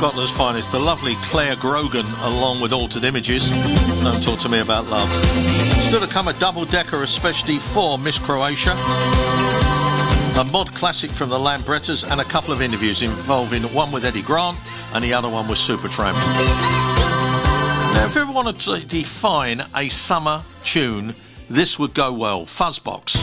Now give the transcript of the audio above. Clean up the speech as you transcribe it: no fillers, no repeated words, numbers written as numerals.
Scotland's finest, the lovely Claire Grogan, along with Altered Images. Don't Talk to Me About Love. Still to come, a double-decker, especially for Miss Croatia. A mod classic from the Lambrettas, and a couple of interviews involving one with Eddie Grant and the other one with Supertramp. Now, if you ever wanted to define a summer tune, this would go well. Fuzzbox.